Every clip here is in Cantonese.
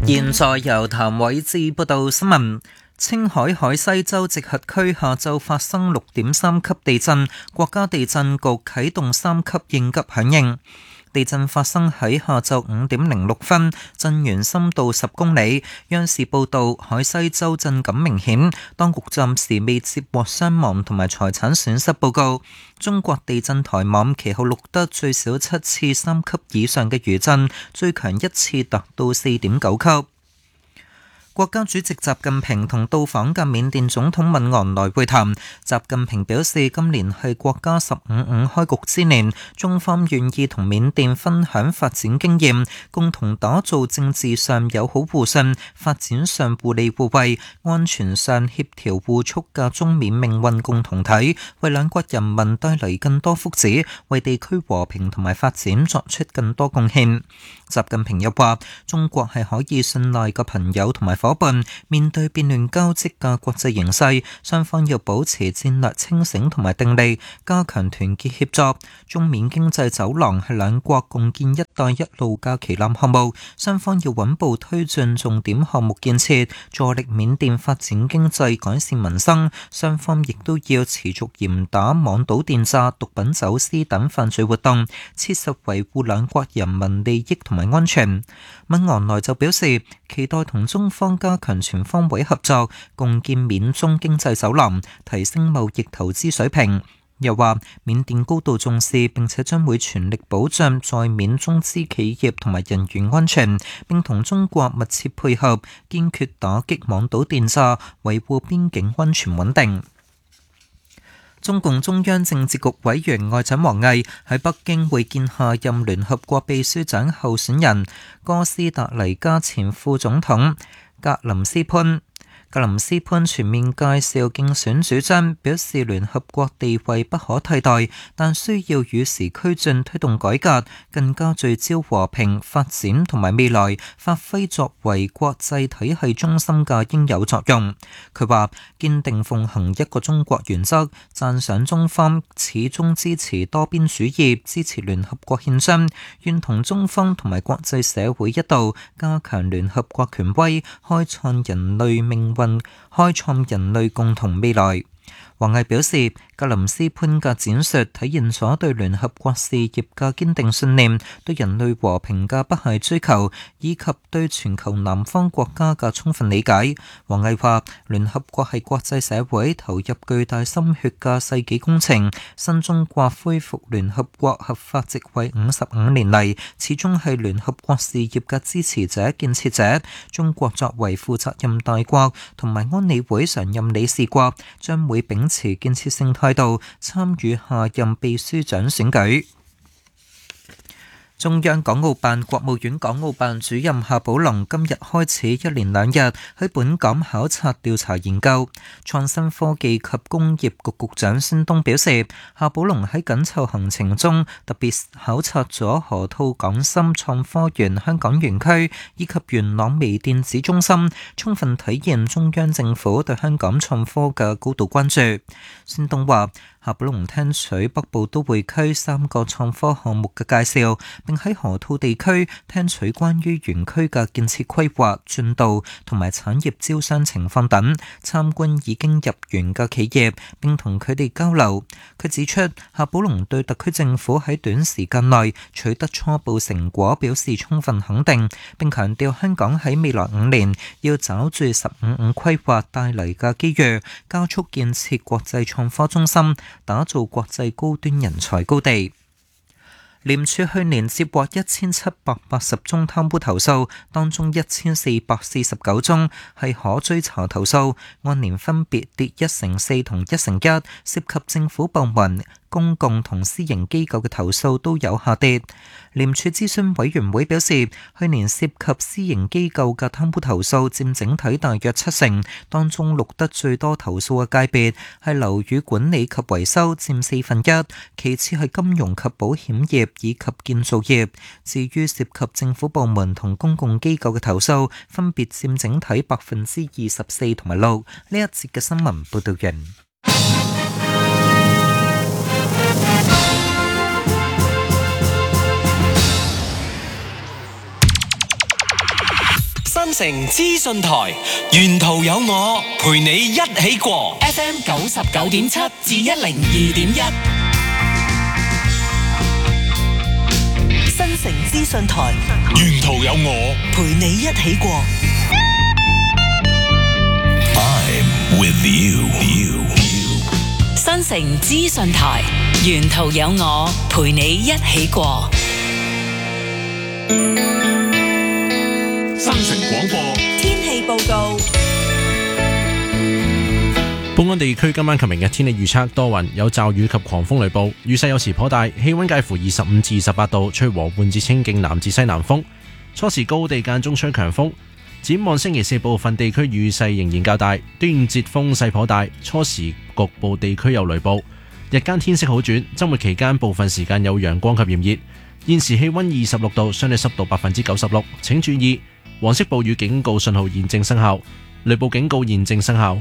現在由譚偉智報道新聞。青海海西州直轄區下晝發生6.3級地震，國家地震局啟動3級應急響應。地震發生喺下晝5點06分，震源深度10公里。央視報道，海西州震感明顯，當局暫時未接獲傷亡同埋財產損失報告。中國地震台網其後錄得最少7次3級以上嘅餘震，最強一次達到4.9級。國家主席習近平同到訪嘅緬甸總統敏昂萊會談。習近平表示，今年係國家15.5開局之年，中方願意同緬甸分享發展經驗，共同打造政治上友好互信、發展上互利互惠、安全上協調互促嘅中緬命運共同體，為兩國人民帶嚟更多福祉，為地區和平同埋發展作出更多貢獻。習近平又話，中國係可以信賴嘅朋友同埋夥伴，面對變亂交織嘅國際形勢，雙方要保持戰略清醒同埋定力，加強團結協作。中緬經濟走廊係兩國共建一帶一路嘅旗艦項目，雙方要穩步推進重點項目建設，助力緬甸發展經濟、改善民生。雙方亦都要持續嚴打網賭電詐、毒品走私等犯罪活動，切實維護兩國人民利益同埋安全。敏昂萊就表示，期待同中方加強全方位合作，共建緬中經濟走廊，提升貿易投資水平。又話緬甸高度重視並且將會全力保障在緬中資企業同埋人員安全，並同中國密切配合，堅決打擊網賭電詐，維護邊境安全穩定。中共中央政治局委員外長王毅喺北京會見下任聯合國秘書長候選人哥斯達黎加前副總統格林斯潘。格林斯潘全面介紹競選主張，表示聯合國地位不可替代，但需要與時俱進推動改革，更加聚焦和平發展同埋未來，發揮作為國際體系中心嘅應有作用。佢話堅定奉行一個中國原則，讚賞中方始終支持多邊主義，支持聯合國憲章，願同中方同埋國際社會一道加強聯合國權威，開創人類命運，開創人類共同未來。王毅表示，格林斯潘嘅展述體現咗對聯合國事業嘅堅定信念，對人類和平嘅不懈追求，以及對全球南方國家嘅充分理解。王毅話，聯合國係國際社會投入巨大心血嘅世紀工程，新中國恢復聯合國合法席位55年嚟，始終係聯合國事業嘅支持者、建設者。中國作為負責任大國同埋安理會常任理事國，將會秉持建設性態度參與下任秘書長選舉。中央港澳辦、國務院港澳辦主任夏寶龍今日開始一連2日喺本港考察調查研究。創新科技及工業局局長孫東表示，夏寶龍喺緊湊行程中特別考察咗河套港深創科園香港園區以及元朗微電子中心，充分體現中央政府對香港創科嘅高度關注。孫東話，夏寶龍聽取北部都會區3個創科項目嘅介紹，並喺河套地區聽取關於園區嘅建設規劃進度同埋產業招商情況等，參觀已經入園嘅企業，並同佢哋交流。佢指出，夏寶龍對特區政府喺短時間內取得初步成果表示充分肯定，並強調香港喺未來5年要抓住15.5規劃帶嚟嘅機遇，加速建設國際創科中心，打造國際高端人才高地。廉署去年接獲1780宗貪污投訴，當中1449宗係可追查投訴，按年分別跌1成4同1成1，涉及政府部門、公共同私營機構嘅投訴都有下跌。廉署諮詢委員會表示，去年涉及私營機構嘅貪污投訴佔整體大約7成，當中錄得最多投訴嘅界別係樓宇管理及維修佔1/4，其次係金融及保險業以及建造業。至於涉及政府部門同公共機構嘅投訴，分別佔整體24%同埋6%。呢一節嘅新聞報道完。 新城資訊台，沿途有我陪你一起過。FM 99.7至102.1， 新城資訊台， 沿途有我陪你一起過。 I'm with you。 新城資訊台，沿途有我陪你一起過。 新城廣播天氣報告。 本港地區今晚及明日天氣預測多雲，有驟雨及狂風雷暴，雨勢有時頗大，氣溫介乎25至28度，吹和緩至清勁南至西南風，初時高地間中吹強風。展望星期四部分地區雨勢仍然較大，端午節風勢頗大，初時局部地區有雷暴，日間天色好轉，周末期間部分時間有陽光及炎熱。現時氣溫26度，相對濕度96%，請注意黃色暴雨警告信號現正生效，雷暴警告現正生效。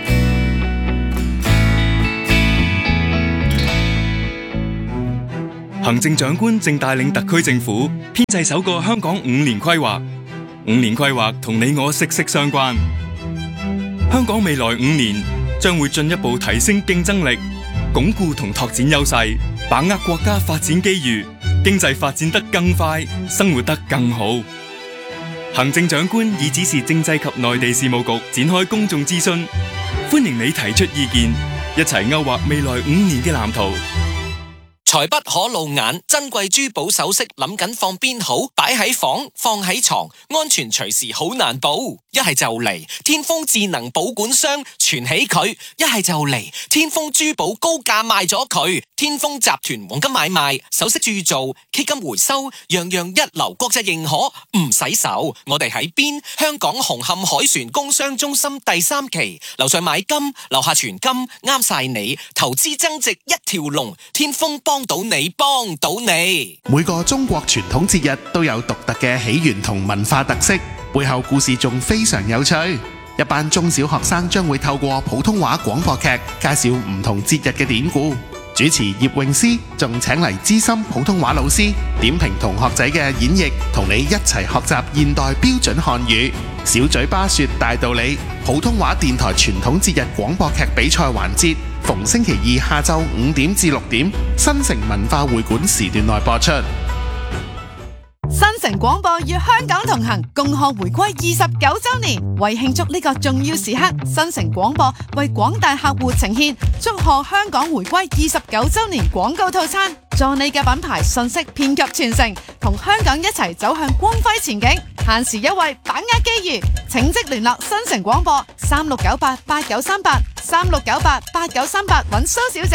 行政長官正帶領特區政府編製首個香港5年規劃，5年規劃同你我息息相關。香港未來5年將會進一步提升競爭力，鞏固同拓展優勢，把握國家發展機遇，經濟發展得更快，生活得更好。行政長官已指示政制及內地事務局展開公眾諮詢，歡迎你提出意見，一齊勾畫未來5年嘅藍圖。 財不可露眼，珍貴珠寶首飾諗緊放邊好？擺喺房，放喺床，安全隨時好難保。一係就嚟天豐智能保管箱存起佢，一係就嚟天豐珠寶高價賣咗佢。天豐集團黃金買賣、首飾鑄造、基金回收，樣樣一流，國際認可，唔使愁。我哋喺邊？香港紅磡海船工商中心第3期，樓上買金，樓下存金，啱晒你。投資增值一條龍，天豐幫到你，幫到你。 每個中國傳統節日都有獨特嘅起源同文化特色，背後故事仲非常有趣。一班中小學生將會透過普通話廣播劇介紹唔同節日嘅典故。主持葉詠詩仲請嚟資深普通話老師點評同學仔嘅演繹，同你一齊學習現代標準漢語。小嘴巴說大道理，普通話電台傳統節日廣播劇比賽環節，逢星期二下晝5點至6點，新城文化會館時段內播出。 新城廣播與香港同行，共賀回歸29週年。為慶祝呢個重要時刻，新城廣播為廣大客戶呈獻祝賀香港回歸29週年廣告套餐，助你嘅品牌信息遍及全城，同香港一齊走向光輝前景。限時優惠，把握機遇，請即聯絡新城廣播36988938，36988938揾蘇小姐。